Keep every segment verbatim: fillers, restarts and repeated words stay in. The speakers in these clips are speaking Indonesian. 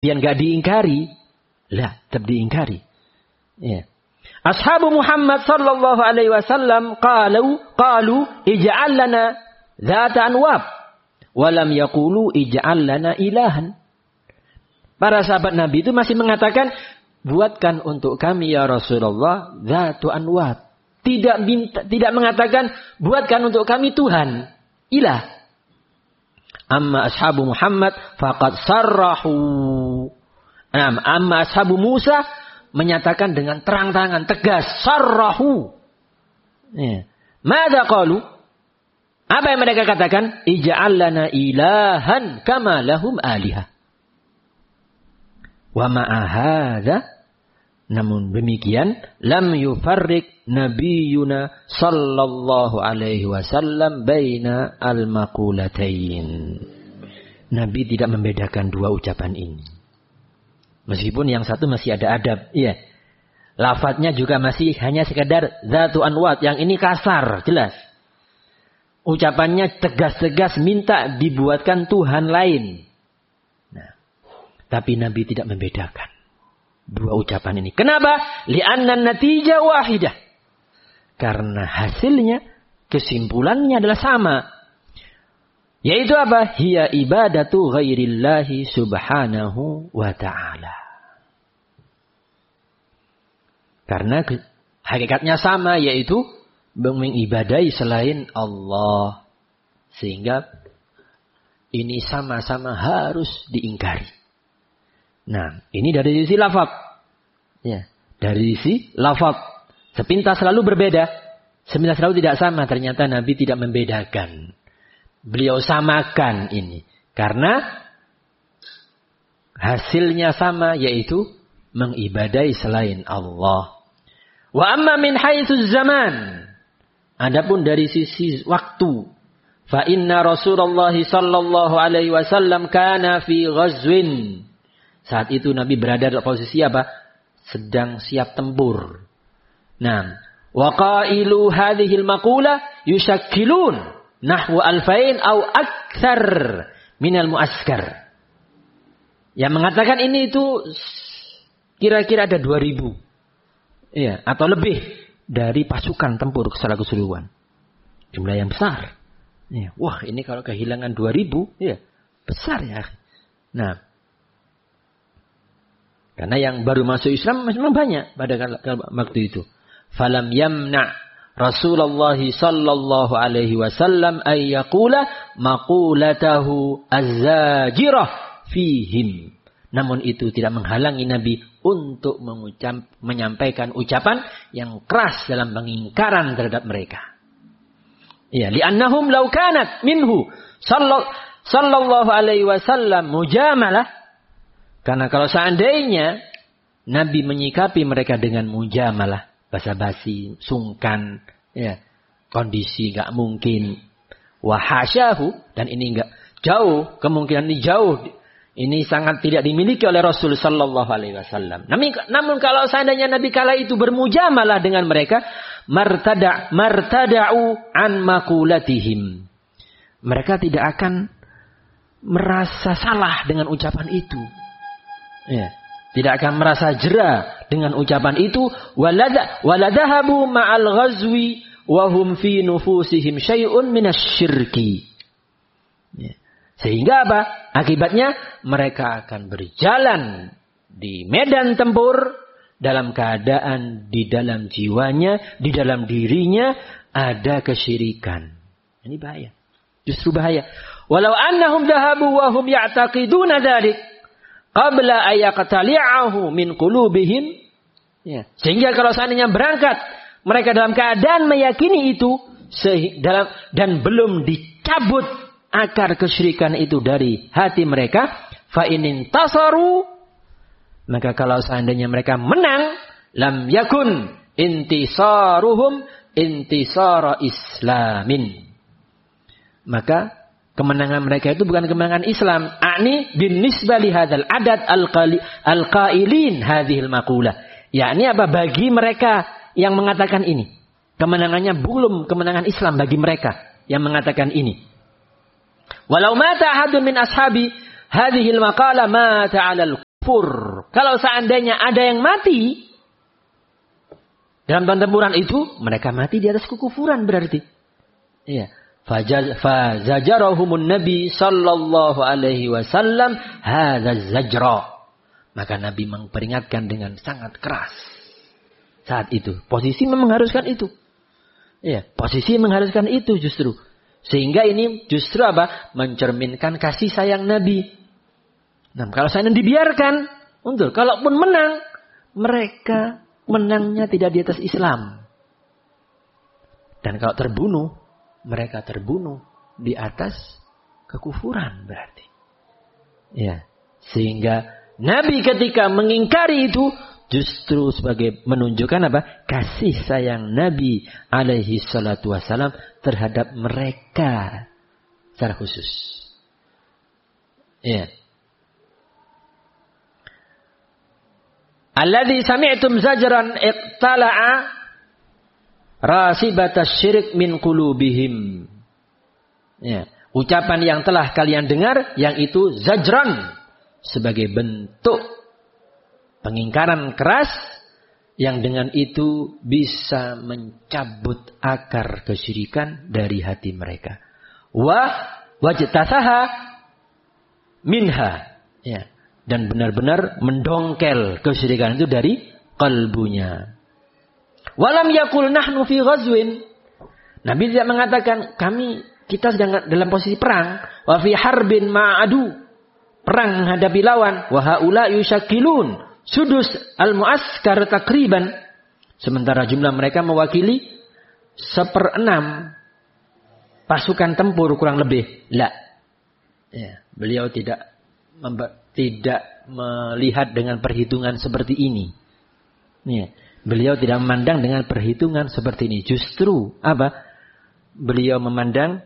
yang enggak diingkari, lah tetap diingkari. Ya. Ashabu Muhammad sallallahu alaihi wasallam qalu qalu ij'al lana dzata anwab wa lam yaqulu ij'al lana ilahan. Para sahabat Nabi itu masih mengatakan, buatkan untuk kami ya Rasulullah dzatu anwab. Tidak minta, tidak mengatakan buatkan untuk kami Tuhan, ilah. Amma ashabu Muhammad faqad sarrahu. Nah, amma ashabu Musa menyatakan dengan terang-terangan, tegas, sarrahu. Ya. Mada qalu? Apa yang mereka katakan? Ij'al lana ilahan kama lahum alihah. Wa ma'a hadza, namun demikian, lam yufarriq nabiyuna sallallahu alaihi wasallam baina al-maqulatain. Nabi tidak membedakan dua ucapan ini. Meskipun yang satu masih ada adab, iya. Lafadznya juga masih hanya sekadar dzatu anwat, yang ini kasar, jelas. Ucapannya tegas-tegas minta dibuatkan Tuhan lain. Nah, tapi Nabi tidak membedakan dua ucapan ini. Kenapa? Li'anna natijah wahidah. Karena hasilnya, kesimpulannya adalah sama. Yaitu apa? Hiya ibadatu ghairillahi subhanahu wa ta'ala. Karena hakikatnya sama, yaitu mengibadahi selain Allah. Sehingga ini sama-sama harus diingkari. Nah, ini dari sisi lafaz. Ya, dari sisi lafaz. Sepintas selalu berbeda. Sepintas selalu tidak sama. Ternyata Nabi tidak membedakan. Beliau samakan ini. Karena hasilnya sama, yaitu mengibadai selain Allah. Wa amma min haitsu zaman. Adapun dari sisi waktu. Fa inna Rasulullah sallallahu alaihi wasallam kana fi ghazwin. Saat itu Nabi berada dalam posisi apa? Sedang siap tempur. Nah, wa qailu hadhil maqula yushakkilun nahwu alfain au aktsar minal muaskar. Yang mengatakan ini itu kira-kira ada dua ribu. Iya, atau lebih dari pasukan tempur secara keseluruhan. Jumlah yang besar. Ya, wah, ini kalau kehilangan dua ribu, ya, besar ya. Nah, karena yang baru masuk Islam memang banyak pada waktu itu. Falam yamna Rasulullah sallallahu alaihi wasallam ay yaqula maqulatahu az-zajirah fihim. Namun itu tidak menghalangi Nabi untuk mengucap, menyampaikan ucapan yang keras dalam pengingkaran terhadap mereka. Ya, li'annahum law kanat minhu sallallahu alaihi wasallam mujamalah. Karena kalau seandainya Nabi menyikapi mereka dengan mujamalah, basa-basi, sungkan, ya, kondisi nggak mungkin, wahasyahu, dan ini nggak jauh, kemungkinan ini jauh, ini sangat tidak dimiliki oleh Rasul Sallallahu Alaihi Wasallam. Namun, namun kalau seandainya Nabi kala itu bermujamalah dengan mereka, martada martada'u an makulatihim, mereka tidak akan merasa salah dengan ucapan itu. Ya, tidak akan merasa jera dengan ucapan itu. Walada waladahabu ma'al ghazwi wa hum fi nufusihim syai'un minasyirki. Ya. Sehingga apa? Akibatnya mereka akan berjalan di medan tempur dalam keadaan di dalam jiwanya, di dalam dirinya ada kesyirikan. Ini bahaya. Justru bahaya. Walau annahum dhahabu wa hum ya'taqiduna dzalik qabla ayaqtali'ahu min qulubihim. Ya. Sehingga kalau seandainya berangkat mereka dalam keadaan meyakini itu dalam dan belum dicabut akar kesyirikan itu dari hati mereka, fa inin tasaru, maka kalau seandainya mereka menang, lam yakun intisaruhum intisara islamin. Maka kemenangan mereka itu bukan kemenangan Islam. A'ni bin nisbah li hadzal adad al-qailin hadhil maqula. Yakni apa? Bagi mereka yang mengatakan ini. Kemenangannya belum kemenangan Islam bagi mereka yang mengatakan ini. Walau mata ahadun min ashabi hadhil maqala mata 'alal kufur. Kalau seandainya ada yang mati dalam pertempuran itu, mereka mati di atas kekufuran berarti. Iya. Fazajarahumun Nabi sallallahu alaihi wasallam hadza zajra. Maka Nabi memperingatkan dengan sangat keras. Saat itu posisi mengharuskan itu. Iya, posisi mengharuskan itu justru. Sehingga ini justru apa? Mencerminkan kasih sayang Nabi. Nah, kalau saya dibiarkan, untuk kalaupun menang, mereka menangnya tidak di atas Islam. Dan kalau terbunuh, mereka terbunuh di atas kekufuran berarti. Ya, sehingga Nabi ketika mengingkari itu justru sebagai menunjukkan apa? Kasih sayang Nabi alaihi salatu wassalam terhadap mereka secara khusus. Ya. Alladzi sami'tum zajran iqtala'a rasibatas syirik min qulubihim. Ya, ucapan yang telah kalian dengar yang itu zajran sebagai bentuk pengingkaran keras yang dengan itu bisa mencabut akar kesyirikan dari hati mereka. Wa wajtasaha minha. Ya. Dan benar-benar mendongkel kesyirikan itu dari kalbunya. Walam yakul nahnu fi ghazwin. Nabi tidak mengatakan kami kita sedang dalam posisi perang. Wa fi harbin ma'adu. Perang menghadapi lawan. Wa haula yushakilun sudus al-mu'askar takriban. Sementara jumlah mereka mewakili seperenam pasukan tempur kurang lebih. La. Ya, beliau tidak memba- tidak melihat dengan perhitungan seperti ini. Ya, beliau tidak memandang dengan perhitungan seperti ini. Justru apa? Beliau memandang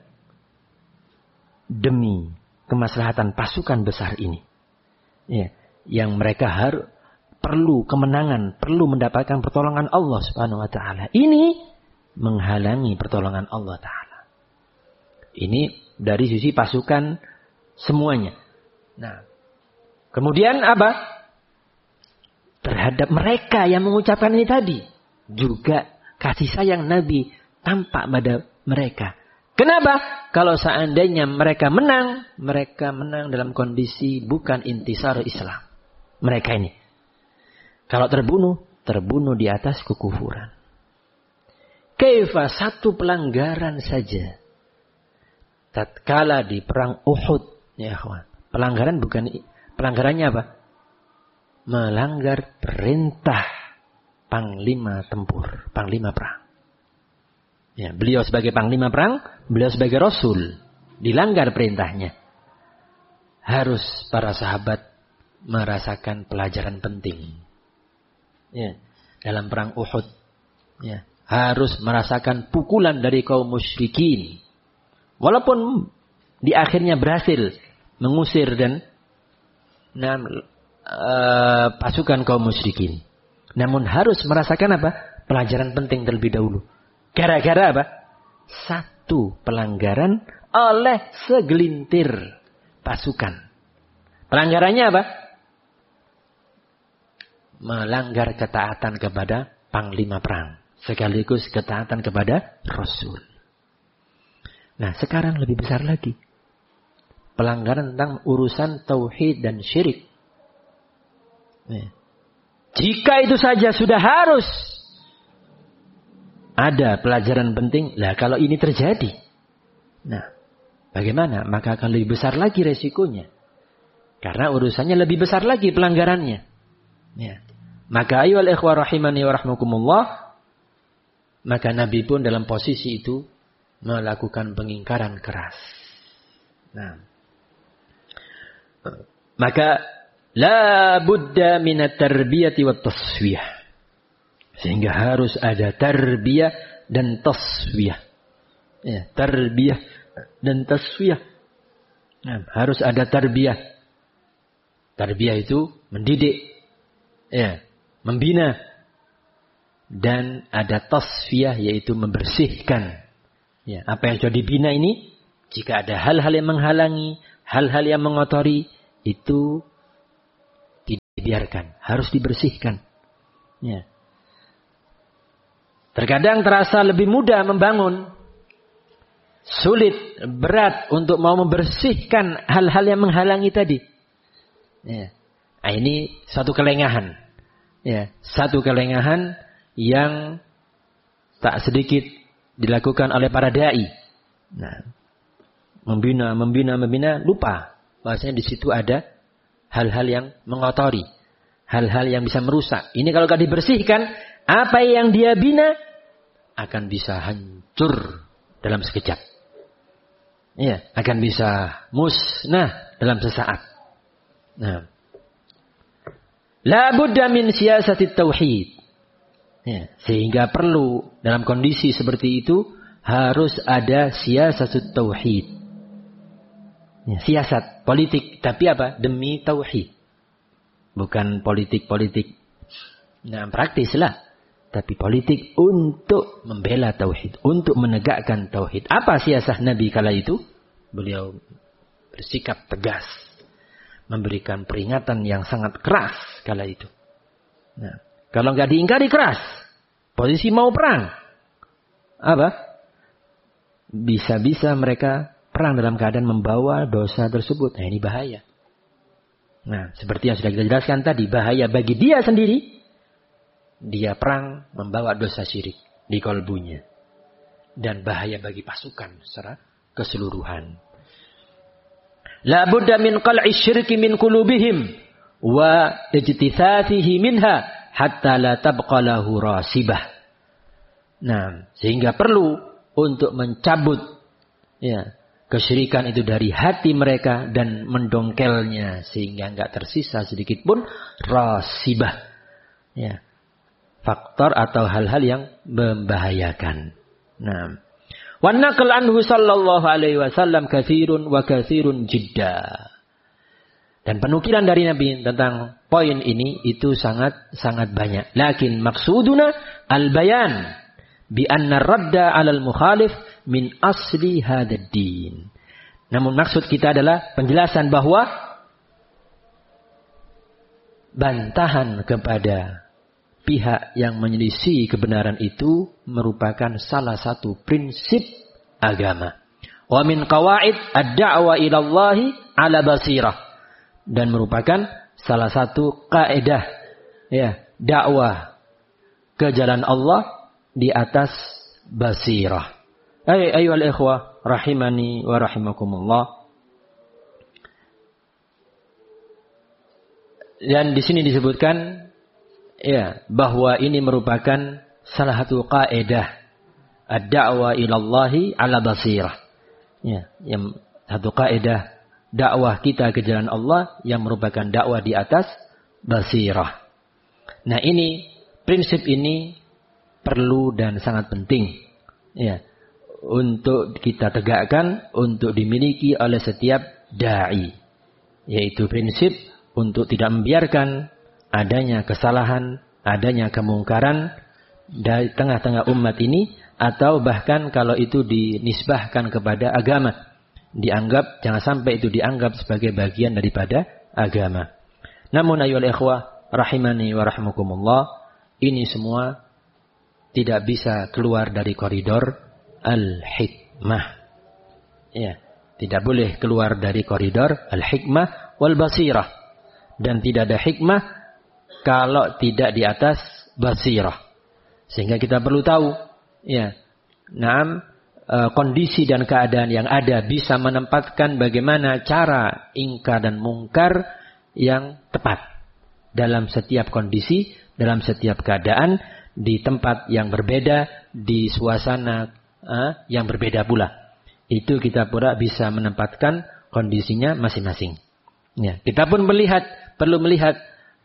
demi kemaslahatan pasukan besar ini. Ya, yang mereka harus perlu kemenangan, perlu mendapatkan pertolongan Allah Subhanahu wa taala. Ini menghalangi pertolongan Allah taala. Ini dari sisi pasukan semuanya. Nah, kemudian apa? Terhadap mereka yang mengucapkan ini tadi. Juga kasih sayang Nabi tampak pada mereka. Kenapa? Kalau seandainya mereka menang, mereka menang dalam kondisi bukan intisar Islam. Mereka ini. Kalau terbunuh, terbunuh di atas kekufuran. Kaifa satu pelanggaran saja. Tatkala di perang Uhud. Ya, kawan. Pelanggaran bukan... Pelanggarannya apa? Melanggar perintah panglima tempur, panglima perang. Ya, beliau sebagai panglima perang, beliau sebagai rasul, dilanggar perintahnya. Harus para sahabat merasakan pelajaran penting. Ya, dalam perang Uhud, ya, harus merasakan pukulan dari kaum musyrikin. Walaupun di akhirnya berhasil mengusir dan Nah, uh, pasukan kaum musyrikin. Namun harus merasakan apa? Pelajaran penting terlebih dahulu. Gara-gara apa? Satu pelanggaran oleh segelintir pasukan. Pelanggarannya apa? Melanggar ketaatan kepada panglima perang. Sekaligus ketaatan kepada Rasul. Nah, sekarang lebih besar lagi. Pelanggaran tentang urusan tauhid dan syirik. Ya. Jika itu saja sudah harus ada pelajaran penting. Lah kalau ini terjadi. Nah, bagaimana? Maka akan lebih besar lagi resikonya. Karena urusannya lebih besar lagi pelanggarannya. Ya. Maka ayyuhal ikhwah rahimani wa rahmakumullah. Maka Nabi pun dalam posisi itu melakukan pengingkaran keras. Nah. Maka la budda minat tarbiyati wat tasfiyah. Sehingga harus ada tarbiyah dan tasfiyah. Ya, tarbiyah dan tasfiyah. Nah, harus ada tarbiyah. Tarbiyah itu mendidik, ya, membina. Dan ada tasfiyah yaitu membersihkan. Ya, apa yang sudah dibina ini, jika ada hal-hal yang menghalangi, hal-hal yang mengotori, itu dibiarkan, harus dibersihkan. Ya. Terkadang terasa lebih mudah membangun, sulit, berat untuk mau membersihkan hal-hal yang menghalangi tadi. Ya. Nah, ini satu kelengahan. Ya, satu kelengahan yang tak sedikit dilakukan oleh para dai. Nah, membina, membina, membina, lupa bahwasanya di situ ada hal-hal yang mengotori, hal-hal yang bisa merusak. Ini kalau tidak dibersihkan, apa yang dia bina akan bisa hancur dalam sekejap. Ya, akan bisa musnah dalam sesaat. Nah, la budda min siyasatit tauhid. Ya, sehingga perlu dalam kondisi seperti itu harus ada siasatut tauhid. Ya, siasat politik, tapi apa? Demi tauhid. Bukan politik-politik nah praktis lah, tapi politik untuk membela tauhid, untuk menegakkan tauhid. Apa siasat Nabi kala itu? Beliau bersikap tegas, memberikan peringatan yang sangat keras kala itu. Nah, kalau nggak diingkari keras, posisi mau perang, apa? Bisa-bisa mereka perang dalam keadaan membawa dosa tersebut. Nah, ini bahaya. Nah, seperti yang sudah kita jelaskan tadi, bahaya bagi dia sendiri. Dia perang membawa dosa syirik di kalbunya. Dan bahaya bagi pasukan secara keseluruhan. La budda min qal'i syirki min qulubihim wa ijtithathihi minha hatta la tabqa lahu rasibah. Nah, sehingga perlu untuk mencabut ya, kesyirikan itu dari hati mereka dan mendongkelnya sehingga enggak tersisa sedikit pun rasibah. Ya. Faktor atau hal-hal yang membahayakan. Nah, wa naql anhu sallallahu alaihi wasallam katsirun wa katsirun jidda. Dan penukilan dari Nabi tentang poin ini itu sangat sangat banyak. Lakin maksuduna al-bayan bi anna radda 'alal mukhalif min asli hadzal din. Namun maksud kita adalah penjelasan bahwa bantahan kepada pihak yang menyelisih kebenaran itu merupakan salah satu prinsip agama. Wa min qawaid ad-da'wa ila Allahi 'ala basirah. Dan merupakan salah satu kaidah ya, dakwah ke jalan Allah di atas basirah. Ay ayyuhal ikhwah rahimani wa rahimakumullah. Dan di sini disebutkan ya, bahwa ini merupakan salah satu kaidah ad-da'wa ila Allahi 'ala basirah. Ya, yang satu kaidah dakwah kita ke jalan Allah yang merupakan dakwah di atas basirah. Nah, ini prinsip ini perlu dan sangat penting ya untuk kita tegakkan, untuk dimiliki oleh setiap dai, yaitu prinsip untuk tidak membiarkan adanya kesalahan, adanya kemungkaran dari tengah-tengah umat ini, atau bahkan kalau itu dinisbahkan kepada agama, dianggap, jangan sampai itu dianggap sebagai bagian daripada agama. Namun ayyuhal ikhwah rahimani wa rahimakumullah, ini semua tidak bisa keluar dari koridor al-hikmah. Ya, tidak boleh keluar dari koridor al-hikmah wal basirah, dan tidak ada hikmah kalau tidak di atas basirah. Sehingga kita perlu tahu ya, naam, kondisi dan keadaan yang ada bisa menempatkan bagaimana cara ingkar dan mungkar yang tepat dalam setiap kondisi, dalam setiap keadaan, di tempat yang berbeda, di suasana eh, yang berbeda pula. Itu kita pula bisa menempatkan kondisinya masing-masing. Ya, kita pun melihat, perlu melihat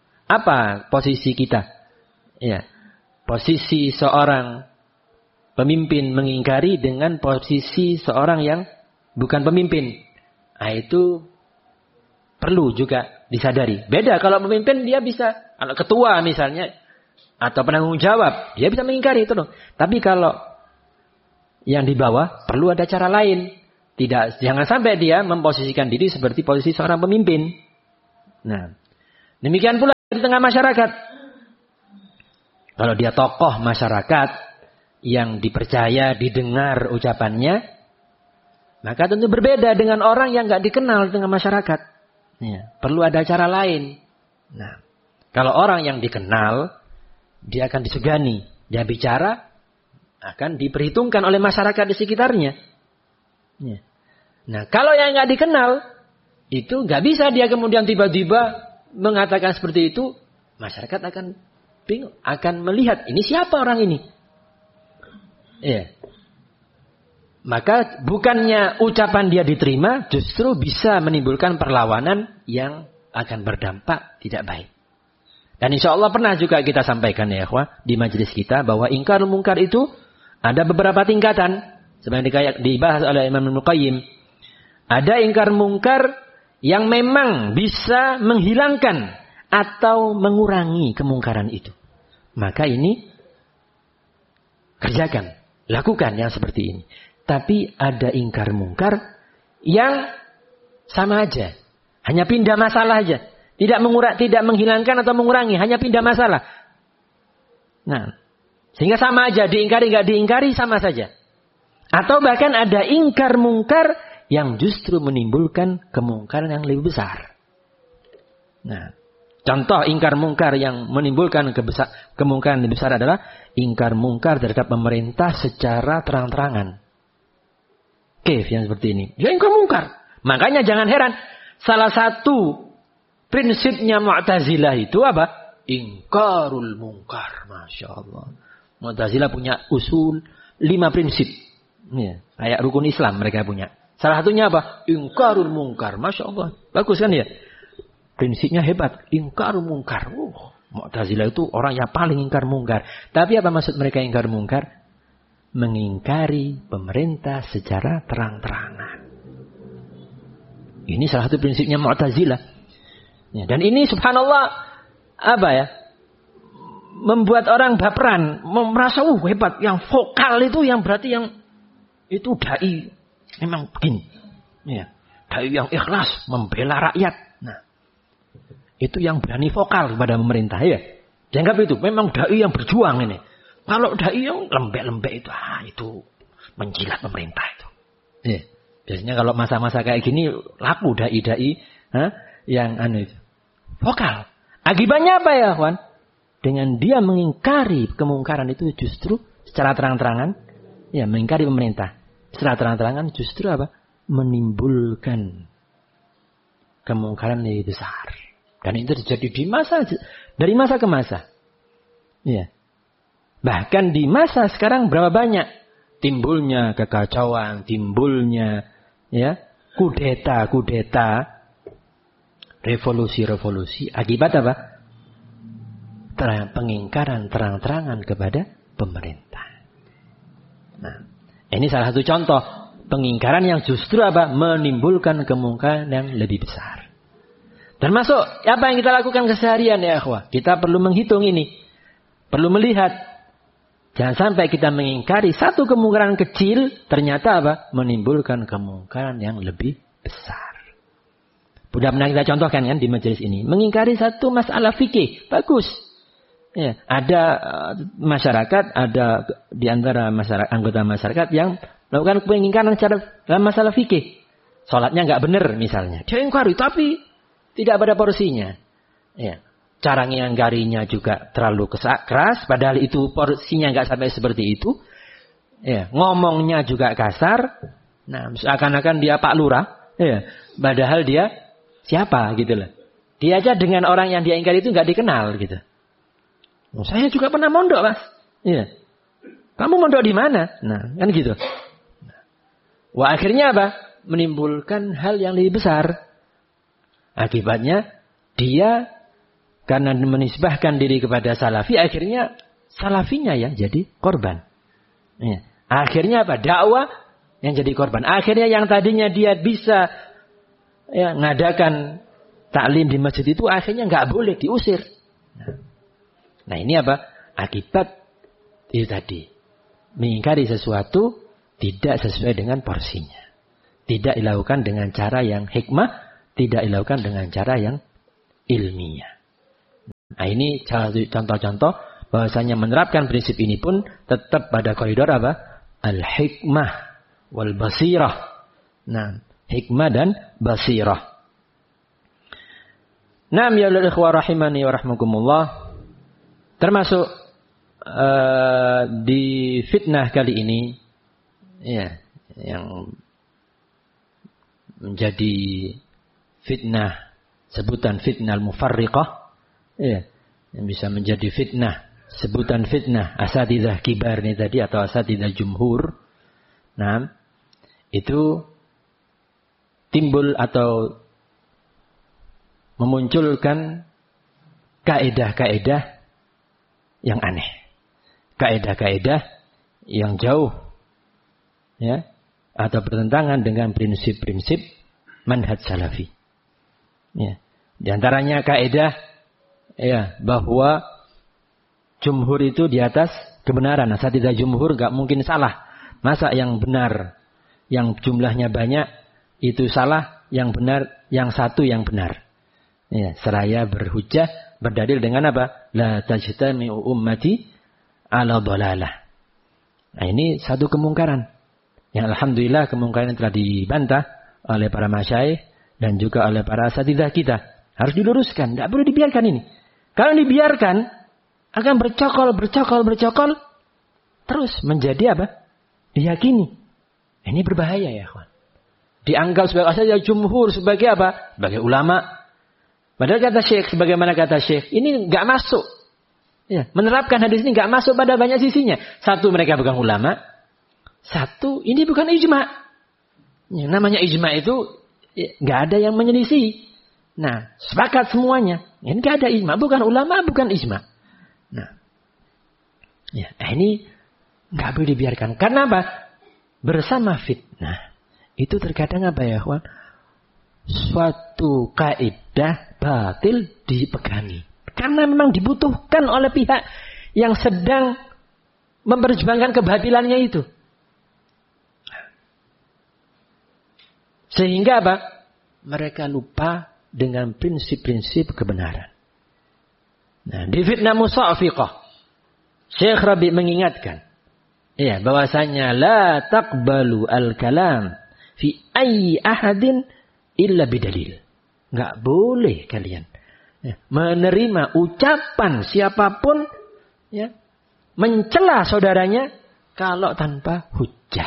apa posisi kita. Ya, posisi seorang pemimpin mengingkari dengan posisi seorang yang bukan pemimpin. Nah, itu perlu juga disadari. Beda kalau pemimpin, dia bisa, kalau ketua misalnya, atau penanggung jawab, dia bisa mengingkari itu loh. Tapi kalau yang di bawah, perlu ada cara lain. Tidak, jangan sampai dia memposisikan diri seperti posisi seorang pemimpin. Nah, demikian pula di tengah masyarakat. Kalau dia tokoh masyarakat yang dipercaya, didengar ucapannya, maka tentu berbeda dengan orang yang nggak dikenal di tengah masyarakat. Ya, perlu ada cara lain. Nah, kalau orang yang dikenal, dia akan disegani. Dia bicara, akan diperhitungkan oleh masyarakat di sekitarnya. Ya. Nah, kalau yang nggak dikenal, itu nggak bisa dia kemudian tiba-tiba mengatakan seperti itu. Masyarakat akan bingung, akan melihat ini siapa orang ini. Ya. Maka bukannya ucapan dia diterima, justru bisa menimbulkan perlawanan yang akan berdampak tidak baik. Dan insya Allah pernah juga kita sampaikan ya ikhwah di majelis kita bahwa ingkar mungkar itu ada beberapa tingkatan. Sebenarnya dibahas oleh Imam Ibnu Qayyim. Ada ingkar mungkar yang memang bisa menghilangkan atau mengurangi kemungkaran itu. Maka ini kerjakan, lakukan yang seperti ini. Tapi ada ingkar mungkar yang sama aja. Hanya pindah masalah aja. Tidak mengurangi, tidak menghilangkan atau mengurangi. Hanya pindah masalah. Nah, sehingga sama aja. Diingkari, nggak diingkari, sama saja. Atau bahkan ada ingkar mungkar yang justru menimbulkan kemungkaran yang lebih besar. Nah, contoh ingkar mungkar yang menimbulkan kebesar, kemungkaran lebih besar adalah ingkar mungkar terhadap pemerintah secara terang-terangan. Kif yang seperti ini. Ya ingkar mungkar. Makanya jangan heran. Salah satu prinsipnya Mu'tazilah itu apa? Ingkarul mungkar. Masya Allah. Mu'tazilah punya usul lima prinsip. Ya, kayak rukun Islam mereka punya. Salah satunya apa? Ingkarul mungkar. Masya Allah. Bagus kan ya? Prinsipnya hebat. Ingkarul mungkar. Uh, Mu'tazilah itu orang yang paling ingkar mungkar. Tapi apa maksud mereka ingkar mungkar? Mengingkari pemerintah secara terang-terangan. Ini salah satu prinsipnya Mu'tazilah. Ya, dan ini subhanallah apa ya? Membuat orang baperan, merasa uh hebat, yang vokal itu yang berarti yang itu dai memang begini. Ya, dai yang ikhlas membela rakyat. Nah, itu yang berani vokal kepada pemerintah ya. Dianggap itu memang dai yang berjuang ini. Kalau dai yang lembek-lembek itu, ah itu menjilat pemerintah itu. Ya. Biasanya kalau masa-masa kayak gini laku dai-dai ha, yang anu itu. Vokal. Akibatnya apa ya, kawan? Dengan dia mengingkari kemungkaran itu justru secara terang-terangan, ya mengingkari pemerintah. Secara terang-terangan justru apa? Menimbulkan kemungkaran lebih besar. Dan itu terjadi di masa dari masa ke masa. Ya. Bahkan di masa sekarang berapa banyak timbulnya kekacauan, timbulnya ya kudeta-kudeta, revolusi-revolusi akibat apa? Terang, pengingkaran terang-terangan kepada pemerintah. Nah, ini salah satu contoh pengingkaran yang justru apa? Menimbulkan kemungkaran yang lebih besar. Termasuk apa yang kita lakukan keseharian ya akhwah. Kita perlu menghitung ini. Perlu melihat. Jangan sampai kita mengingkari satu kemungkaran kecil, ternyata apa? Menimbulkan kemungkaran yang lebih besar. Sudah pernah kita contohkan kan di majelis ini. Mengingkari satu masalah fikih, bagus. Ya, ada uh, masyarakat, ada di antara masyarakat, anggota masyarakat yang melakukan pengingkaran secara dalam masalah fikih. Salatnya nggak benar misalnya. Dia ingkari, tapi tidak pada porsinya. Ya. Cara ngianggarinya juga terlalu keras, padahal itu porsinya nggak sampai seperti itu. Ya, ngomongnya juga kasar. Nah, seakan-akan dia Pak Lurah, ya, padahal dia siapa gitu loh. Dia aja dengan orang yang dia ingkari itu nggak dikenal gitu. Oh, saya juga pernah mondok, Mas. Ya. Kamu mondok di mana? Nah, kan gitu. Wah, akhirnya apa? Menimbulkan hal yang lebih besar. Akibatnya dia karena menisbahkan diri kepada salafi, akhirnya salafinya ya jadi korban. Ya. Akhirnya apa? Dakwah yang jadi korban. Akhirnya yang tadinya dia bisa ya, ngadakan taklim di masjid itu, akhirnya nggak boleh, diusir. Nah, nah ini apa? Akibat itu tadi. Mengingkari sesuatu tidak sesuai dengan porsinya. Tidak dilakukan dengan cara yang hikmah, tidak dilakukan dengan cara yang ilmiah. Nah, ini contoh-contoh bahwasanya menerapkan prinsip ini pun tetap pada koridor apa? Al-hikmah wal basirah. Nah, hikmah dan basirah. Naam ya ikhwah rahimani wa rahmakumullah. Termasuk uh, di fitnah kali ini ya, yang menjadi fitnah, sebutan fitnah al-mufarriqah, ya, yang bisa menjadi fitnah, sebutan fitnah asatidzah kibar ini tadi atau asatidzah jumhur. Nah, itu timbul atau memunculkan kaedah-kaedah yang aneh, kaedah-kaedah yang jauh, ya, atau bertentangan dengan prinsip-prinsip manhaj salafi. Ya. Di antaranya kaedah, ya, bahwa jumhur itu di atas kebenaran. Nah, asatidzah jumhur nggak mungkin salah. Masa yang benar, yang jumlahnya banyak itu salah, yang benar, yang satu yang benar. Ya, seraya berhujjah, berdalil dengan apa? La tajtami'u ummati ala dhalalah. Nah, ini satu kemungkaran. Yang alhamdulillah kemungkaran telah dibantah oleh para masyayikh dan juga oleh para asatidzah kita. Harus diluruskan, tidak boleh dibiarkan ini. Kalau dibiarkan akan bercokol, bercokol, bercokol terus menjadi apa? Diyakini. Ini berbahaya ya, kawan. Dianggap sebagai asatidzah jumhur sebagai apa? Sebagai ulama. Padahal kata Syekh, sebagaimana kata Syekh, ini nggak masuk. Ya, menerapkan hadis ini nggak masuk pada banyak sisinya. Satu, mereka bukan ulama. Satu, ini bukan ijma. Ya, namanya ijma itu nggak ada yang menyelisih. Nah, sepakat semuanya. Ini nggak ada ijma, bukan ulama, bukan ijma. Nah, ya, ini nggak boleh dibiarkan. Karena apa? Bersama fitnah itu terkadang apa ya, kawan? Suatu kaidah batil dipegangi. Karena memang dibutuhkan oleh pihak yang sedang memperjuangkan kebatilannya itu. Sehingga apa? Mereka lupa dengan prinsip-prinsip kebenaran. Nah, di fitnah musafiqah, Syekh Rabi mengingatkan, ya, bahwasanya la taqbalu al-kalam fi ayyi ahadin illa bidalil. Enggak boleh kalian ya, menerima ucapan siapapun, ya, mencela saudaranya kalau tanpa hujjah.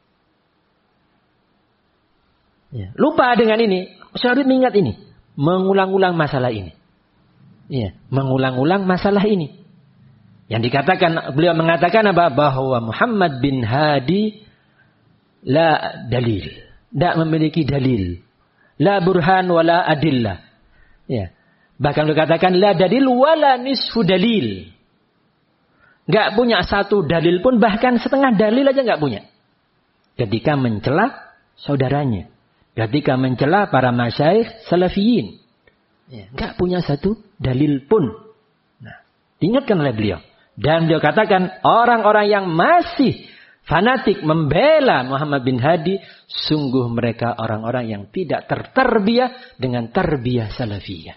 Ya, lupa dengan ini. Syekh mengingat ini, mengulang-ulang masalah ini. Ya, mengulang-ulang masalah ini. Yang dikatakan, beliau mengatakan apa? Bahwa Muhammad bin Hadi la dalil, tidak memiliki dalil. La burhan wala adillah. Ya. Bahkan beliau katakan la dalil wala nisfu dalil. Enggak punya satu dalil pun, bahkan setengah dalil aja enggak punya. Ketika mencela saudaranya, ketika mencela para masyayikh salafiyin, ya, enggak punya satu dalil pun. Nah, diingatkan oleh beliau. Dan beliau katakan orang-orang yang masih fanatik membela Muhammad bin Hadi, sungguh mereka orang-orang yang tidak tertarbiyah dengan tarbiyah salafiyah.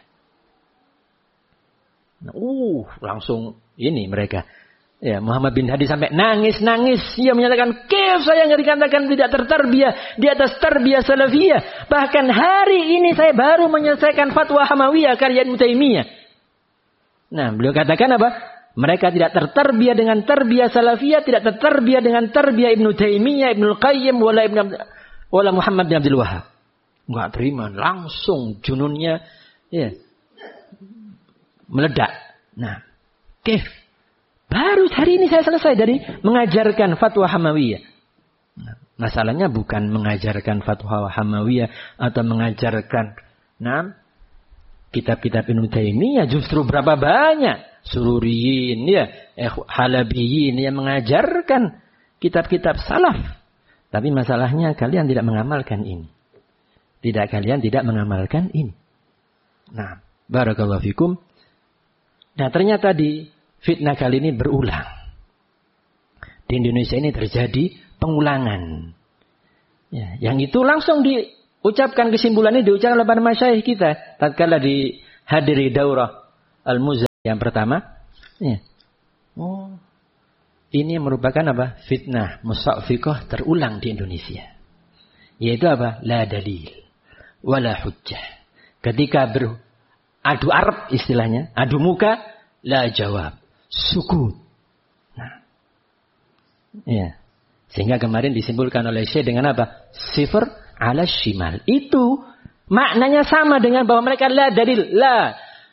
Nah, uh, langsung ini mereka. Ya, Muhammad bin Hadi sampai nangis-nangis. Ia menyatakan, "Kif saya nggak dikatakan tidak tertarbiyah di atas tarbiyah salafiyah. Bahkan hari ini saya baru menyelesaikan fatwa Hamawiyah karya Ibnu Taimiyah." Nah, beliau katakan apa? Mereka tidak tertarbiyah dengan tarbiyah salafiyah, tidak tertarbiyah dengan tarbiyah Ibnu Taimiyah, Ibnu Qayyim, wala Ibnu wala Muhammad bin Abdul Wahhab. Enggak terima, langsung jununnya ya meledak. Nah, kif. Baru hari ini saya selesai dari mengajarkan fatwa Hamawiyah. Nah, masalahnya bukan mengajarkan fatwa Hamawiyah atau mengajarkan nah, kitab-kitab Ibnu Taimiyah, justru berapa banyak Sururiyin, ya, eh, Halabiyin yang mengajarkan kitab-kitab salaf. Tapi masalahnya kalian tidak mengamalkan ini. Tidak, kalian tidak mengamalkan ini. Nah, barakallahu fikum. Nah, ternyata di fitnah kali ini berulang. Di Indonesia ini terjadi pengulangan. Ya, yang itu langsung diucapkan, kesimpulannya diucapkan oleh para masyayikh kita tatkala dihadiri daurah Al-Muzah Yang pertama, ya. Oh, ini merupakan apa? Fitnah musaffiqah terulang di Indonesia. Yaitu apa? La dalil wala hujjah. Ketika beradu arab istilahnya, adu muka, la jawab, sukut. Nah, ya. Sehingga kemarin disimpulkan oleh Syekh dengan apa? Sifr ala shimal. Itu maknanya sama dengan bahwa mereka la dalil, la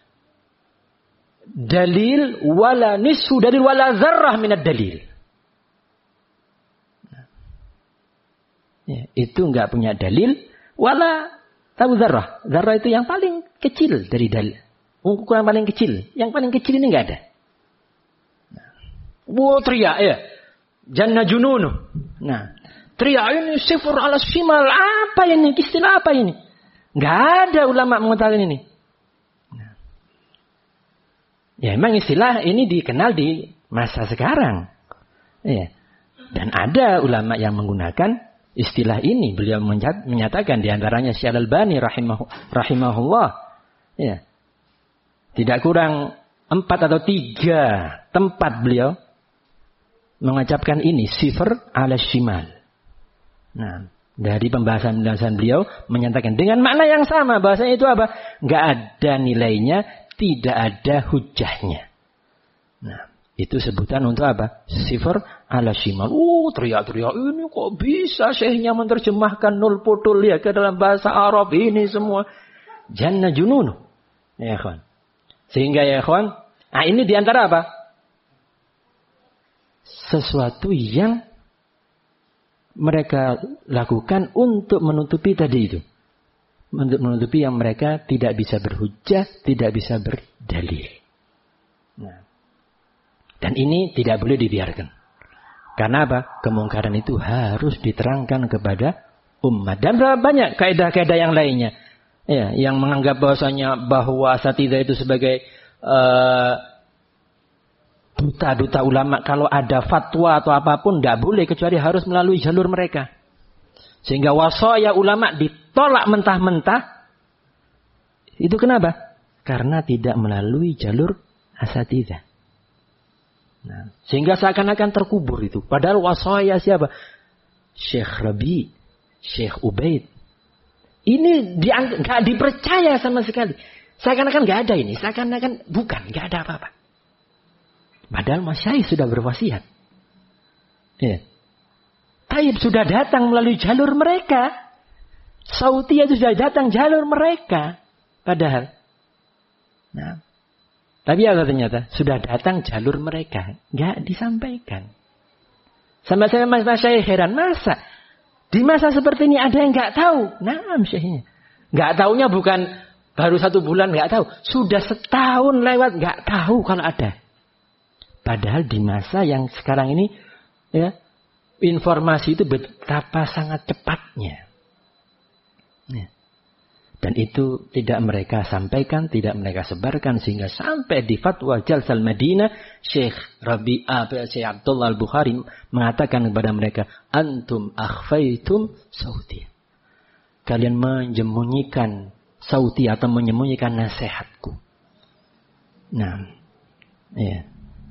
dalil wala nisfu dalil wala zarrah minad dalil. Ya, itu enggak punya dalil wala tahu zarrah. Zarrah itu yang paling kecil dari dalil. Ukuran paling kecil. Yang paling kecil ini enggak ada. Wow, teriak ya. Janna jununu. Nah, teriak ini sifur ala shimal. Apa ini? Istilah apa ini? Enggak ada ulama mengetahui ini. Nah. Ya, memang istilah ini dikenal di masa sekarang. Ya. Dan ada ulama yang menggunakan istilah ini. Beliau menyatakan diantaranya Syekh Al-Albani rahimah, rahimahullah. Ya. Tidak kurang empat atau tiga tempat beliau mengucapkan ini, sifr ala shimal. Nah, dari pembahasan-pembahasan beliau menyatakan dengan makna yang sama. Bahasanya itu apa? Enggak ada nilainya, tidak ada hujahnya. Nah, itu sebutan untuk apa? Sifr ala shimal. Uh, teriak-teriak, ini kok bisa syekhnya menerjemahkan nul putul ya ke dalam bahasa Arab ini semua. Janna jununu. Ya, kawan. Sehingga ya, kawan, nah ini diantara apa? Sesuatu yang mereka lakukan untuk menutupi tadi itu. Untuk menutupi yang mereka tidak bisa berhujjah, tidak bisa berdalil. Nah. Dan ini tidak boleh dibiarkan. Karena apa? Kemungkaran itu harus diterangkan kepada umat. Dan berapa banyak kaidah-kaidah yang lainnya. Ya, yang menganggap bahwasanya bahwa asatidzah itu sebagai uh, duta-duta ulama, kalau ada fatwa atau apapun tidak boleh kecuali harus melalui jalur mereka. Sehingga wasaya ulama ditolak mentah-mentah. Itu kenapa? Karena tidak melalui jalur asatidzah. Nah, sehingga seakan-akan terkubur itu. Padahal wasaya siapa? Syekh Rabi, Syekh Ubaid. Ini nggak dipercaya sama sekali. Seakan-akan nggak ada ini. Seakan-akan bukan, nggak ada apa-apa. Padahal Masyaikh sudah berwasiat. Ya. Taib sudah datang melalui jalur mereka. Sautiyah itu sudah datang jalur mereka. Padahal. Nah. Tapi apa ternyata? Sudah datang jalur mereka. Nggak disampaikan. Sama-sama Mas Masyaikh heran. Masa? Di masa seperti ini ada yang nggak tahu. Nah, Syekhnya. Nggak tahunya bukan baru satu bulan nggak tahu. Sudah setahun lewat nggak tahu kalau ada. Padahal di masa yang sekarang ini, ya, informasi itu betapa sangat cepatnya. Ya. Dan itu tidak mereka sampaikan, tidak mereka sebarkan. Sehingga sampai di fatwa Jalsal Madinah, Syekh Rabi'ah, Syekh Abdullah Al-Bukhari mengatakan kepada mereka, Antum akhfaitum sauti. Kalian menyembunyikan sauti atau menyembunyikan nasihatku. Nah, ya.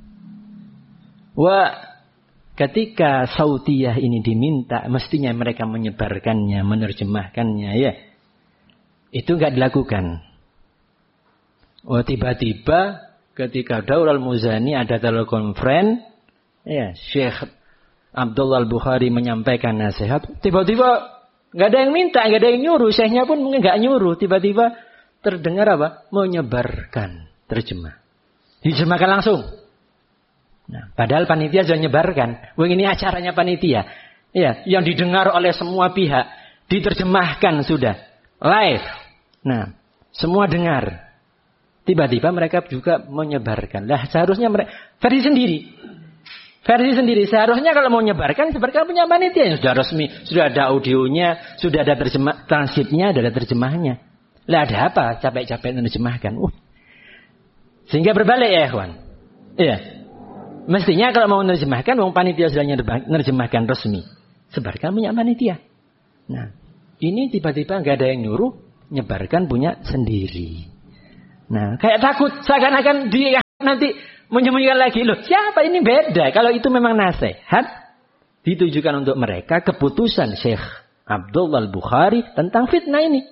Wah, ketika sautiyah ini diminta, mestinya mereka menyebarkannya, menerjemahkannya, ya. Itu enggak dilakukan. Oh, tiba-tiba ketika Daurul Muzani ada telekonferensi, ya, Syekh Abdullah Al-Bukhari menyampaikan nasihat, tiba-tiba enggak ada yang minta, enggak ada yang nyuruh, syekhnya pun enggak nyuruh, tiba-tiba terdengar apa? Menyebarkan terjemah. Diterjemahkan langsung. Nah, padahal panitia sudah menyebarkan. Wah, ini acaranya panitia. Ya, yang didengar oleh semua pihak, diterjemahkan sudah live. Nah, semua dengar. Tiba-tiba mereka juga menyebarkan. Lah, seharusnya mereka versi sendiri. Versi sendiri. Seharusnya kalau mau menyebarkan, sebarkan punya panitia yang sudah resmi, sudah ada audionya, sudah ada terjemah transkripnya, ada terjemahnya. Lah, ada apa? Capek-capek menerjemahkan. Uh. Sehingga berbalik ya, ikhwan. Iya. Mestinya kalau mau menerjemahkan, wong panitia sudah menerjemahkan resmi. Sebarkan punya panitia. Nah, ini tiba-tiba nggak ada yang nyuruh, nyebarkan punya sendiri. Nah, kayak takut seakan-akan dia nanti menyembunyikan lagi. Loh, siapa ini beda? Kalau itu memang nasihat, ditujukan untuk mereka keputusan Syekh Abdullah Al-Bukhari tentang fitnah ini.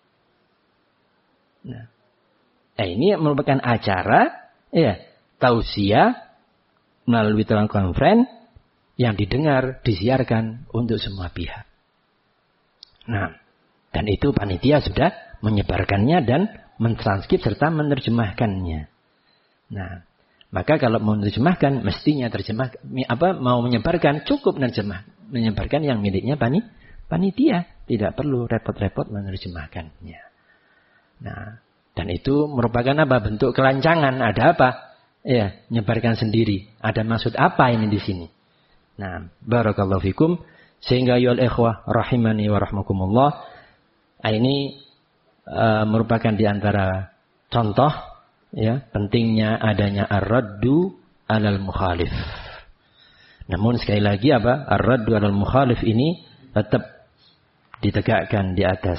Nah, eh, ini merupakan acara ya, tausiah melalui telekonferensi yang didengar, disiarkan untuk semua pihak. Nah, dan itu panitia sudah menyebarkannya dan mentranskrip serta menerjemahkannya. Nah, maka kalau mau menerjemahkan, mestinya terjemah apa mau menyebarkan cukup menerjemah, menyebarkan yang miliknya pani, panitia, tidak perlu repot-repot menerjemahkannya. Nah, dan itu merupakan apa? Bentuk kelancangan. Ada apa? Ya, menyebarkan sendiri. Ada maksud apa ini di sini? Nah, barakallahu fikum. Sehingga yul ikhwah rahimani wa rahmakumullah, ini uh, merupakan di antara contoh ya pentingnya adanya ar-raddu alal mukhalif. Namun sekali lagi apa? Ar-raddu alal mukhalif ini tetap ditegakkan di atas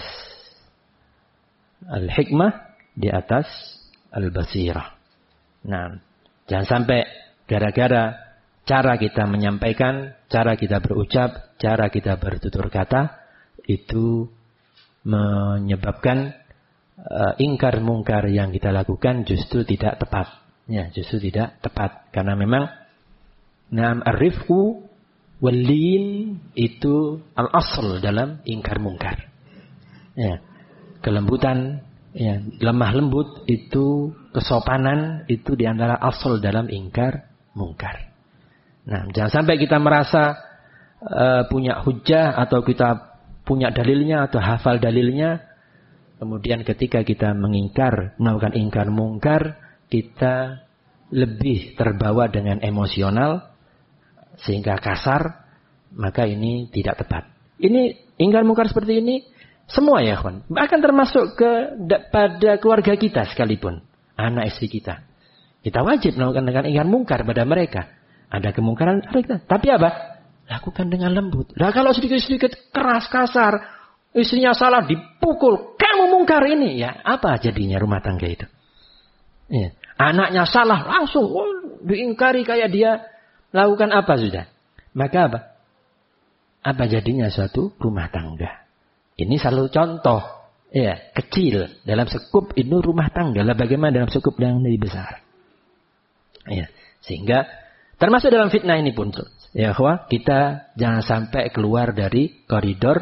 al-hikmah, di atas al-basirah. Nah, jangan sampai gara-gara cara kita menyampaikan, cara kita berucap, cara kita bertutur kata, itu menyebabkan uh, ingkar mungkar yang kita lakukan justru tidak tepat. Ya, justru tidak tepat. Karena memang nam ar-rifqu wal-lin itu al-asl dalam ingkar mungkar. Ya, kelembutan, ya, lemah lembut itu, kesopanan itu diantara asal dalam ingkar mungkar. Nah, jangan sampai kita merasa uh, punya hujjah atau kita punya dalilnya atau hafal dalilnya, kemudian ketika kita mengingkar, melakukan ingkar mungkar, kita lebih terbawa dengan emosional sehingga kasar, maka ini tidak tepat. Ini ingkar mungkar seperti ini semua ya kawan, bahkan termasuk ke pada keluarga kita sekalipun, anak istri kita, kita wajib melakukan dengan ingkar mungkar pada mereka. Ada kemungkaran, tapi apa? Lakukan dengan lembut. Nah, kalau sedikit-sedikit keras, kasar, istrinya salah dipukul, kamu mungkar ini, ya apa jadinya rumah tangga itu? Ya. Anaknya salah langsung oh, diingkari kayak dia lakukan apa sudah? Maka apa? Apa jadinya suatu rumah tangga? Ini selalu contoh, ya kecil dalam sekup itu rumah tangga. Lah bagaimana dalam sekup yang lebih besar? Ya, sehingga termasuk dalam fitnah ini pun, ya kawan, kita jangan sampai keluar dari koridor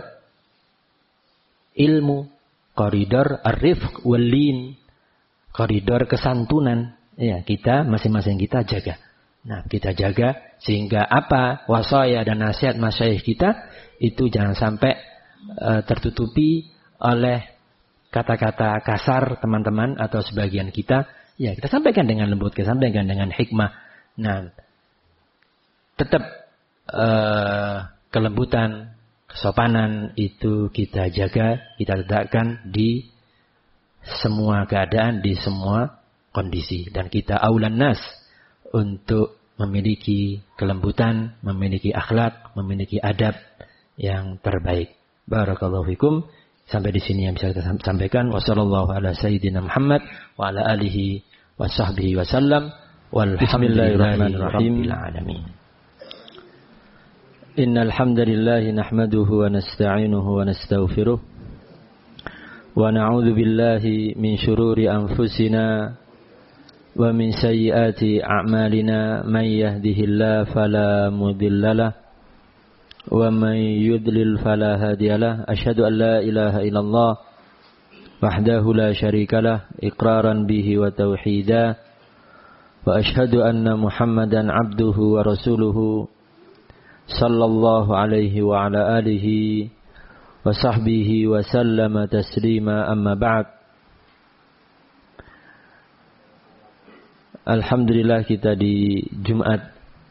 ilmu, koridor ar-rifq wal-lin, koridor kesantunan. Ya, kita masing-masing kita jaga. Nah, kita jaga sehingga apa wasaya dan nasihat masyayikh kita itu jangan sampai uh, tertutupi oleh kata-kata kasar teman-teman atau sebagian kita. Ya, kita sampaikan dengan lembut, kita sampaikan dengan hikmah. Nah, tetap uh, kelembutan, kesopanan itu kita jaga, kita tegakkan di semua keadaan, di semua kondisi. Dan kita aulan nas untuk memiliki kelembutan, memiliki akhlak, memiliki adab yang terbaik. Barakallahu fikum. Sampai di sini yang bisa kita sampaikan. Wassallallahu ala sayyidina Muhammad wa ala alihi wa sahbihi wa sallam. Walhamdulillahirrahmanirrahim. Innal hamdalillah nahmaduhu wa nasta'inuhu wa nastaghfiruh wa na'udzu billahi min shururi anfusina wa min sayyiati a'malina may yahdihillahu fala mudhillalah wa may yudlil fala hadiyalah. Asyhadu an la ilaha illallah wahdahu la syarikalah iqraran bihi wa tauhida wa asyhadu anna Muhammadan abduhu wa rasuluhu sallallahu alaihi wa ala alihi wa sahbihi wa sallama taslima amma ba'd. Alhamdulillah kita di Jumat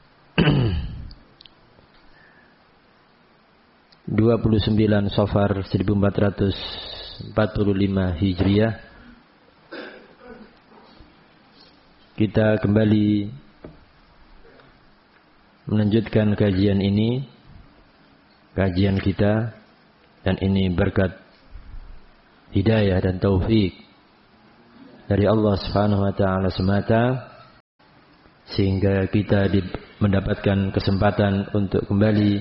dua puluh sembilan Safar seribu empat ratus empat puluh lima Hijriah kita kembali melanjutkan kajian ini, kajian kita, dan ini berkat hidayah dan taufik dari Allah Subhanahu wa taala semata. sehingga kita di, mendapatkan kesempatan untuk kembali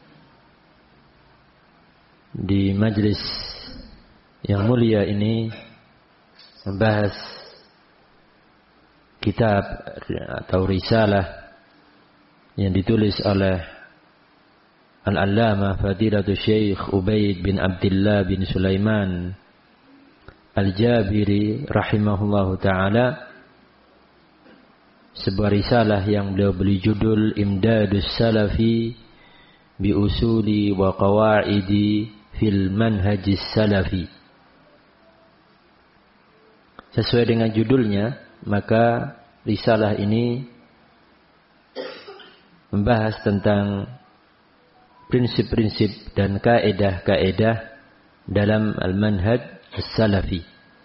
di majlis yang mulia ini membahas kitab atau risalah yang ditulis oleh Al-Allamah Fadilatul Syekh Ubaid bin Abdullah bin Sulaiman Al-Jabiri rahimahullahu ta'ala, sebuah risalah yang beliau beri judul Imdadus Salafi bi usuli wa qawaidi fil manhajis salafi. Sesuai dengan judulnya, maka risalah ini membahas tentang prinsip-prinsip dan kaedah-kaedah dalam al-manhaj as-salafi.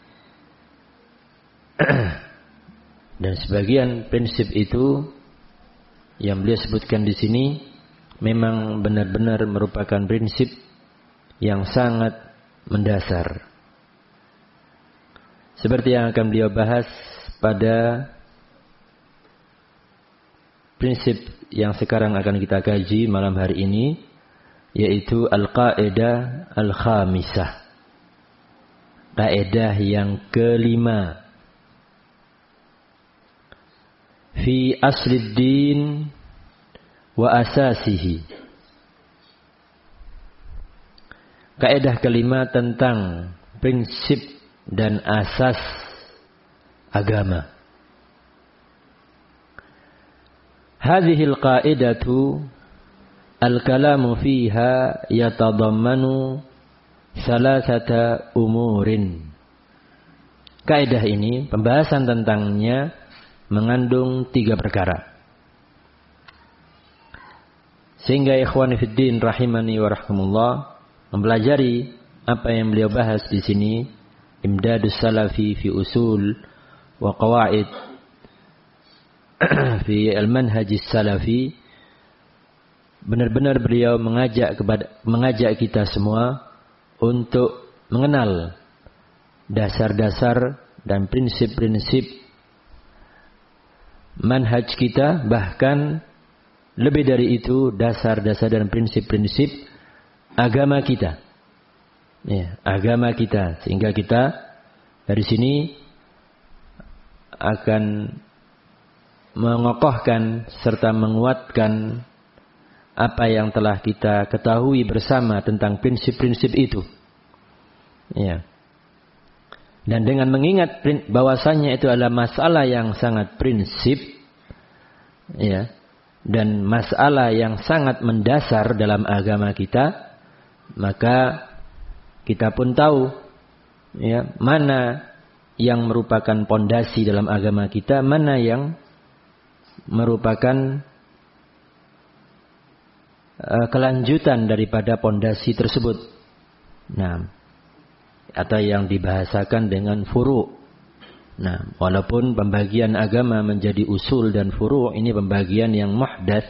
Dan sebagian prinsip itu yang beliau sebutkan di sini memang benar-benar merupakan prinsip yang sangat mendasar. Seperti yang akan beliau bahas pada prinsip yang sekarang akan kita kaji malam hari ini, yaitu al-qaedah al-khamisah. Kaedah yang kelima. Fi aslid din wa asasihi. Kaedah kelima tentang prinsip dan asas agama. Hadhil qaidatu al-kalamu fiha yatadammanu salasata umurin. Kaidah ini, pembahasan tentangnya mengandung tiga perkara. Sehingga ikhwan fiddin rahimani wa rahmatullah mempelajari apa yang beliau bahas di sini, Imdadus Salafi fi usul wa qawaid fi al-manhajis salafi. Benar-benar beliau mengajak kepada mengajak kita semua untuk mengenal dasar-dasar dan prinsip-prinsip manhaj kita, bahkan lebih dari itu dasar-dasar dan prinsip-prinsip agama kita. Ya, agama kita, sehingga kita dari sini akan mengokohkan serta menguatkan apa yang telah kita ketahui bersama tentang prinsip-prinsip itu. Ya. Dan dengan mengingat bahwasannya itu adalah masalah yang sangat prinsip, ya, dan masalah yang sangat mendasar dalam agama kita, maka kita pun tahu, ya, mana yang merupakan pondasi dalam agama kita, mana yang merupakan uh, kelanjutan daripada pondasi tersebut. Nah, atau yang dibahasakan dengan furu'. Nah, walaupun pembagian agama menjadi usul dan furu', ini pembagian yang muhdats,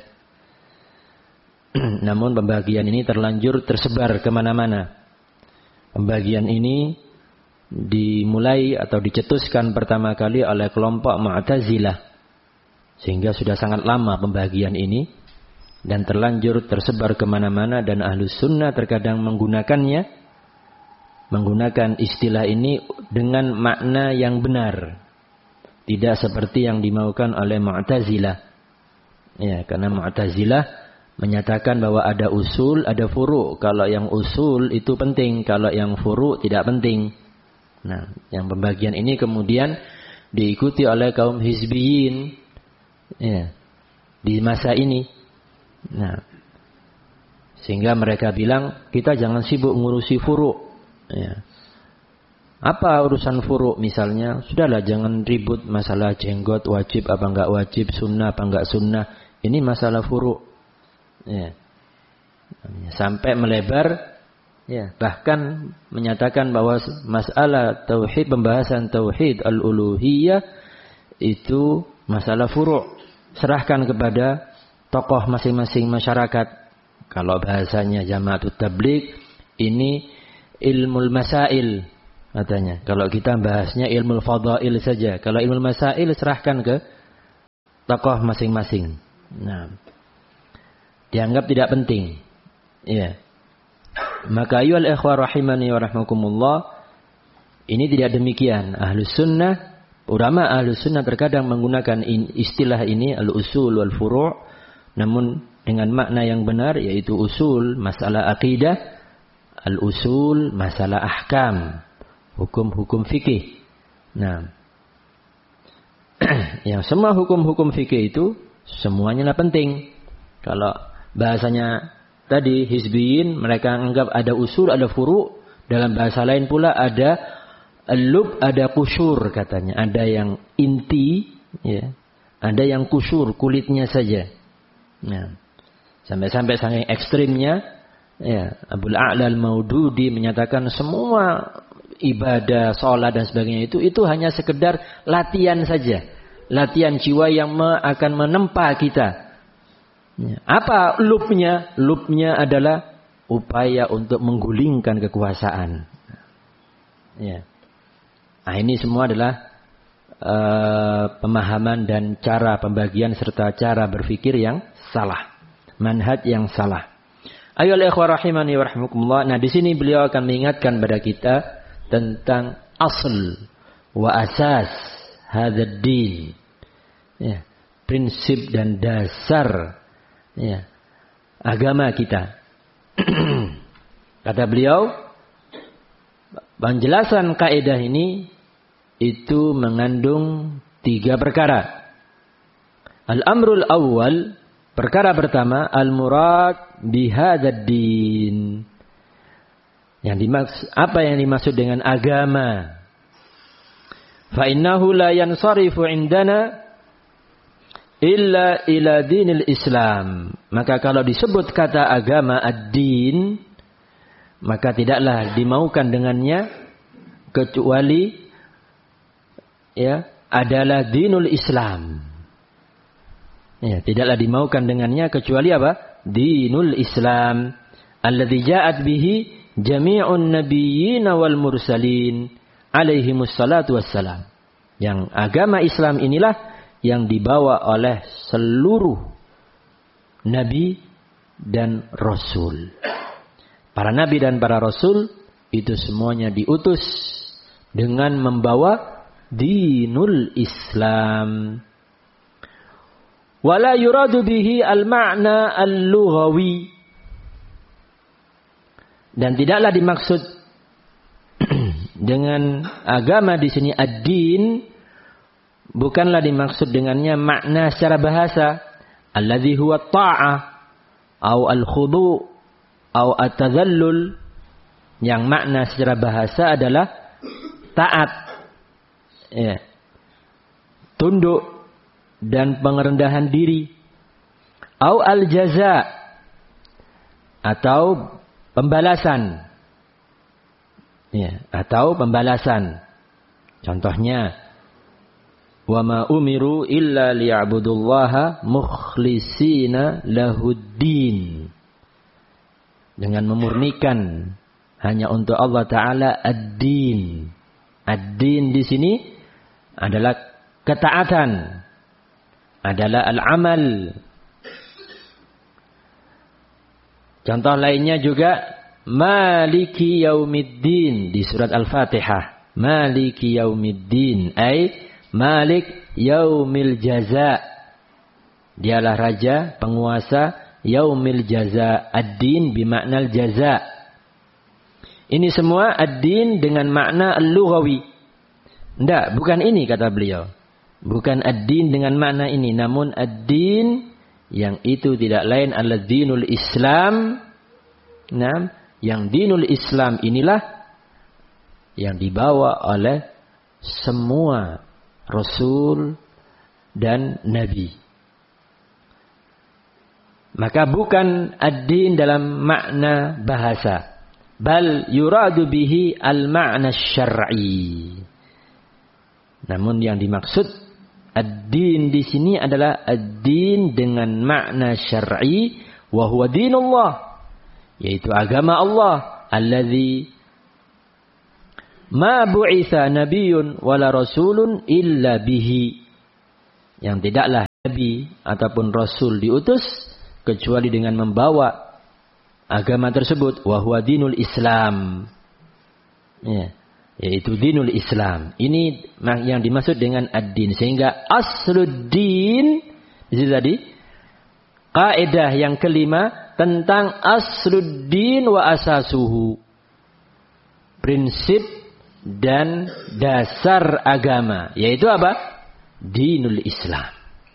namun pembagian ini terlanjur tersebar kemana-mana. Pembagian ini dimulai atau dicetuskan pertama kali oleh kelompok Mu'tazilah, sehingga sudah sangat lama pembagian ini dan terlanjur tersebar kemana-mana, dan Ahlus Sunnah terkadang menggunakannya, menggunakan istilah ini dengan makna yang benar, tidak seperti yang dimaukan oleh Mu'tazilah. Ya, karena Mu'tazilah menyatakan bahwa ada usul, ada furu'. Kalau yang usul itu penting, kalau yang furu' tidak penting. Nah, yang pembagian ini kemudian diikuti oleh kaum hizbiyin, ya, di masa ini. Nah, sehingga mereka bilang kita jangan sibuk ngurusi furu'. Ya. Apa urusan furu' misalnya? Sudahlah, jangan ribut masalah jenggot wajib apa enggak wajib, sunnah apa enggak sunnah. Ini masalah furu'. Ya. Sampai melebar, ya, bahkan menyatakan bahwa masalah tauhid, pembahasan tauhid al-uluhiyah itu masalah furu'. Serahkan kepada tokoh masing-masing masyarakat. Kalau bahasanya Jama'atut Tabligh, ini ilmul masail katanya. Kalau kita bahasnya ilmul fadail saja. Kalau ilmul masail serahkan ke tokoh masing-masing. Nah, dianggap tidak penting. Ya. Maka ayyuhal ikhwah rahimani wa rahmakumullah, ini tidak demikian. Ahlus sunnah, ulama ahlus sunnah terkadang menggunakan istilah ini al-usul wal furu', namun dengan makna yang benar, yaitu usul masalah akidah, al-usul masalah ahkam, hukum-hukum fikih. Nah, yang semua hukum-hukum fikih itu semuanya penting. Kalau bahasanya tadi hizbiyin, mereka anggap ada usul, ada furu'. Dalam bahasa lain pula ada al-lub, ada kusyur katanya. Ada yang inti, ya. Ada yang kusyur, kulitnya saja. Nah, sampai-sampai saking ekstrimnya, ya, Abul A'la al-Maududi menyatakan semua ibadah, sholat dan sebagainya itu itu hanya sekedar latihan saja, latihan jiwa yang me, akan menempa kita. Ya. Apa lubnya? Lubnya adalah upaya untuk menggulingkan kekuasaan. Ya. Nah, ini semua adalah uh, pemahaman dan cara pembagian serta cara berpikir yang salah, manhaj yang salah. Ayolah ikhwah rahimani wa rahmakumullah. Nah, di sini beliau akan mengingatkan pada kita tentang asal wa asas hadzal din. Ya, prinsip dan dasar, ya, agama kita. Kata beliau, penjelasan kaidah ini itu mengandung tiga perkara. Al-amrul awal, perkara pertama, al-murad bihadzal din. Yang dimaksud, apa yang dimaksud dengan agama? Fa innahu la yansarifu indana illa ila dinil Islam. Maka kalau disebut kata agama ad-din, maka tidaklah dimaukan dengannya kecuali, ya, adalah dinul Islam. Ya, tidaklah dimaukan dengannya kecuali apa? Dinul Islam. Alladzi ja'at bihi jami'un nabiyyin wal mursalin alaihimus salatu wassalam. Yang agama Islam inilah yang dibawa oleh seluruh nabi dan rasul. Para nabi dan para rasul itu semuanya diutus dengan membawa dinul Islam. Wala yuradu bihi al-ma'na al-lughawi. Dan tidaklah dimaksud dengan agama di sini ad-din, bukanlah dimaksud dengannya makna secara bahasa, alladzi huwa ta'ah au al-khudu' au at-tadhallul. Yang makna secara bahasa adalah taat, ya, tunduk dan pengerendahan diri, au al-jaza, atau pembalasan, ya, atau pembalasan. Contohnya, wa ma umiru illa liya'budullaha mukhlishina lahuddin, dengan memurnikan hanya untuk Allah Ta'ala ad-din. Ad-din di sini adalah ketaatan, adalah al-amal. Contoh lainnya juga Maliki Yaumiddin di surat Al-Fatihah. Maliki Yaumiddin, ay Malik Yaumil Jaza. Dialah raja, penguasa Yaumil Jaza. Ad-din bimakna al-jaza. Ini semua ad-din dengan makna al-lughawi. Tidak, bukan ini kata beliau. Bukan ad-din dengan makna ini, namun ad-din yang itu tidak lain adalah dinul Islam. Nah, yang dinul Islam inilah yang dibawa oleh semua rasul dan nabi. Maka bukan ad-din dalam makna bahasa, bal yuradu bihi al-ma'na syar'i. Namun yang dimaksud ad-din di sini adalah ad-din dengan makna syar'i, wa huwa dinullah, yaitu agama Allah, alladzi ma bu'itsa nabiyyun wala rasulun illa bihi, yang tidaklah nabi ataupun rasul diutus kecuali dengan membawa agama tersebut, wa huwa dinul Islam. Ya, yaitu dinul Islam. Ini yang dimaksud dengan ad-din. Sehingga asluddin di situ tadi kaidah yang kelima tentang asluddin wa asasuhu. Prinsip dan dasar agama, yaitu apa? Dinul Islam.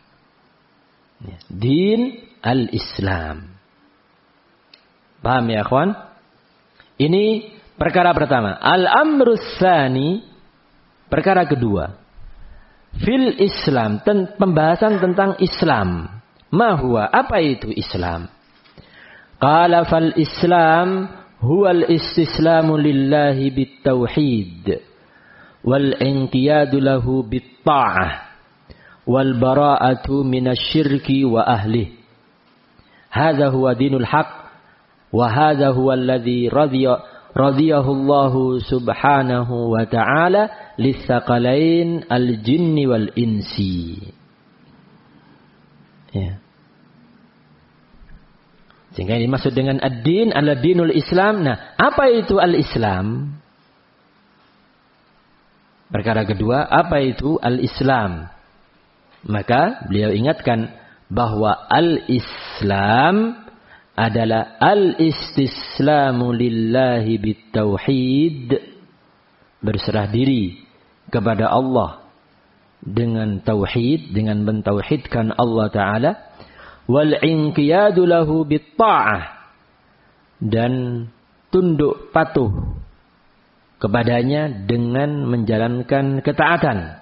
Din al-Islam. Paham ya, akhwan? Ini perkara pertama. Al-amrus tsani, perkara kedua. Fil Islam, ten, pembahasan tentang Islam. Ma huwa, apa itu Islam? Qala fal Islam huwal istislamu lillahi bit-tauhid wal inqiyadu lahu bit-ta'ah wal bara'atu minasyirki wa ahlihi. Hadza huwa dinul haq wa hadza huwa alladhi radiya radiyahu Allah subhanahu wa ta'ala litsaqalain al-jinni wal insi. Ya. Sehingga ini dimaksud dengan ad-din adalah dinul Islam. Nah, apa itu al-Islam? Perkara kedua, apa itu al-Islam? Maka beliau ingatkan bahwa al-Islam adalah al-istislamu lillahi bit-tauhid, berserah diri kepada Allah dengan tauhid, dengan mentauhidkan Allah Ta'ala, wal inqiyadu lahu bit-ta'ah, dan tunduk patuh kepadanya dengan menjalankan ketaatan,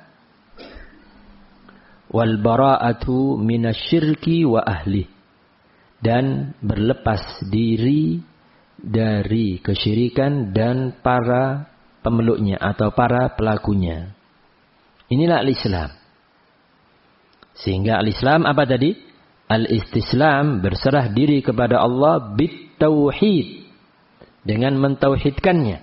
wal bara'atu minasyirki wa ahli, dan berlepas diri dari kesyirikan dan para pemeluknya atau para pelakunya. Inilah al-Islam. Sehingga al-Islam apa tadi? Al-istislam, berserah diri kepada Allah bit-tauhid, dengan mentauhidkannya.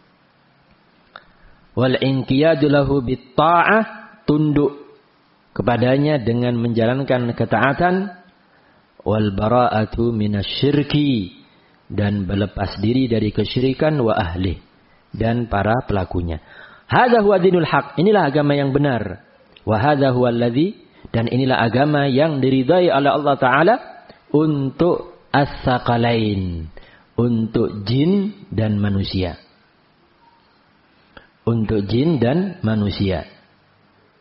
Wal inqiyadu lahu bit-ta'ah, tunduk kepadanya dengan menjalankan ketaatan. Wal bara'atu minasyirki, dan berlepas diri dari kesyirikan, wa ahli, dan para pelakunya. Hadza huwa dinul haq, inilah agama yang benar. Wa hadza huwa alladzi, dan inilah agama yang diridai oleh Allah Ta'ala untuk as-saqalain, untuk jin dan manusia. Untuk jin dan manusia.